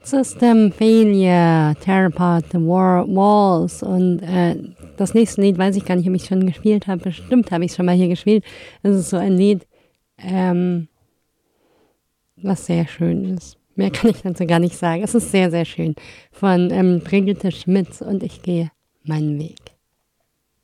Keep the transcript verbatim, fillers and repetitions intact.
System Failure, Tear Apart the War Walls und äh, das nächste Lied weiß ich gar nicht, ob ich schon gespielt habe. Bestimmt habe ich es schon mal hier gespielt. Es ist so ein Lied, ähm, was sehr schön ist. Mehr kann ich dazu gar nicht sagen. Es ist sehr, sehr schön. Von ähm, Brigitte Schmitz und ich gehe meinen Weg.